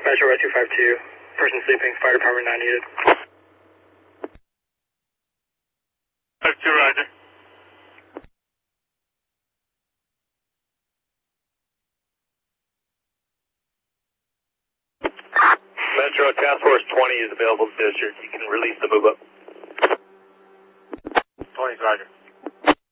Metro West 252, person sleeping, fire department not needed. 52, roger. Metro Task Force 20 is available to district. You can release the move up. 20's roger.